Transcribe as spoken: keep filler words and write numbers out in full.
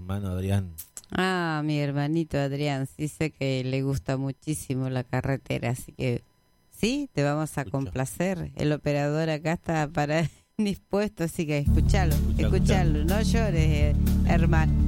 hermano Adrián. Ah, mi hermanito Adrián, sí sé que le gusta muchísimo la carretera, así que sí, te vamos a Escucha. complacer. El operador acá está para dispuesto, así que escuchalo, Escucha, escuchalo, no llores, eh, hermano.